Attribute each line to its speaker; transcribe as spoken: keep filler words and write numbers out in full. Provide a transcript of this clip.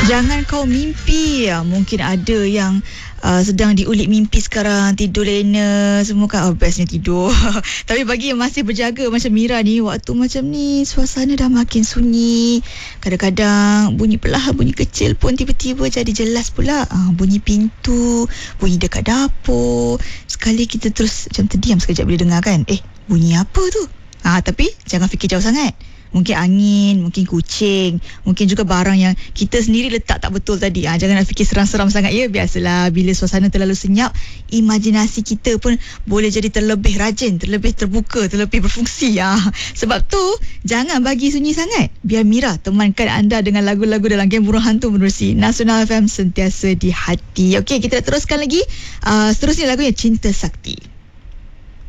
Speaker 1: Jangan kau mimpi. Ya, mungkin ada yang uh, sedang diulik mimpi sekarang, tidur lena, semua kan, oh, bestnya tidur. Tapi bagi yang masih berjaga macam Mira ni, waktu macam ni suasana dah makin sunyi. Kadang-kadang bunyi perlahan, bunyi kecil pun tiba-tiba jadi jelas pula. uh, Bunyi pintu, bunyi dekat dapur. Sekali kita terus macam terdiam sekejap bila dengar kan, eh, bunyi apa tu? Ah, tapi jangan fikir jauh sangat. Mungkin angin, mungkin kucing, mungkin juga barang yang kita sendiri letak tak betul tadi. Ah, jangan nak fikir seram-seram sangat ya. Biasalah, bila suasana terlalu senyap, imajinasi kita pun boleh jadi terlebih rajin, terlebih terbuka, terlebih berfungsi. Ah, sebab tu jangan bagi sunyi sangat. Biar Mira temankan anda dengan lagu-lagu dalam game Burung Hantu menerusi Nasional F M, sentiasa di hati. Okey, kita teruskan lagi. Uh, seterusnya lagunya Cinta Sakti.